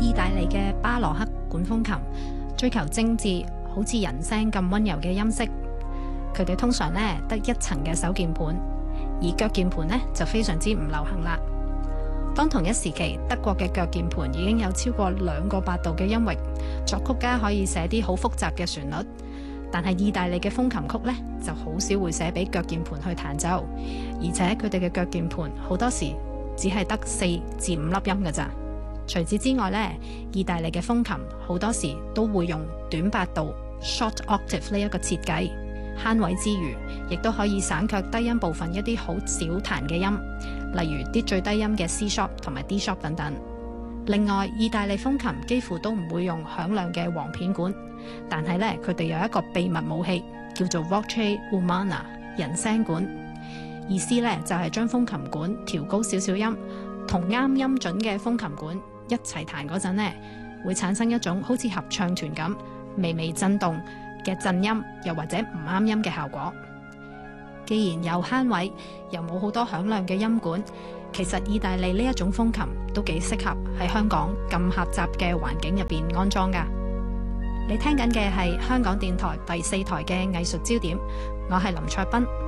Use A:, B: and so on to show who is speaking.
A: 意大利嘅巴洛克管風琴追求精緻，好似人聲咁溫柔嘅音色。佢哋通常呢得一層嘅手鍵盤，而腳鍵盤呢就非常之唔流行啦。當同一時期，德國嘅腳鍵盤已經有超過2個8度嘅音域，作曲家可以寫啲好複雜嘅旋律。但係意大利嘅風琴曲呢，就好少會寫俾腳鍵盤去彈奏，而且佢哋嘅腳鍵盤好多時只係得4至5粒音㗎咋。除此之外呢，意大利嘅風琴好多時都會用短8度 short octave 呢一個設計，慳位之餘，亦都可以省卻低音部分一啲好少彈嘅音，例如啲最低音嘅 C sharp 同埋 D sharp 等等。另外，意大利風琴幾乎都唔會用響亮嘅簧片管，但係呢，佢哋有一個秘密武器叫做 Voce Umana 人聲管，意思呢，就係將風琴管調高少少音，同啱音準嘅風琴管一齊彈嗰陣呢，會產生一種好似合唱團咁微微震動嘅震音，又或者唔啱音嘅效果。既然又慳位，又冇好多響亮嘅音管，其實意大利呢一種風琴都幾適合喺香港咁狹窄嘅環境入邊安裝㗎。你聽緊嘅係香港電台第4台嘅藝術焦點，我係林卓斌。